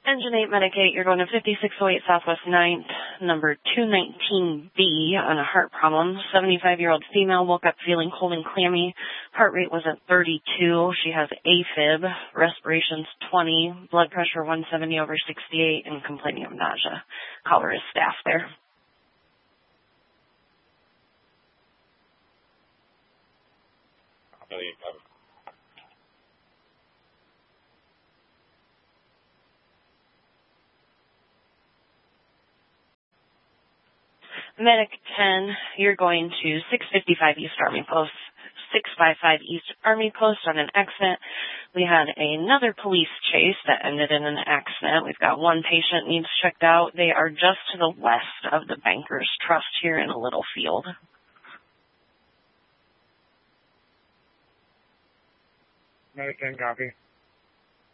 Engine 8, Medic 8, you're going to 5608 Southwest 9th, number 219B on a heart problem. 75-year-old female woke up feeling cold and clammy. Heart rate was at 32. She has AFib, respirations 20, blood pressure 170/68, and complaining of nausea. Call her as staff there. Medic 10, you're going to 655 East Army Post, 655 East Army Post on an accident. We had another police chase that ended in an accident. We've got one patient needs checked out. They are just to the west of the Bankers Trust here in a little field. Medic 10, copy.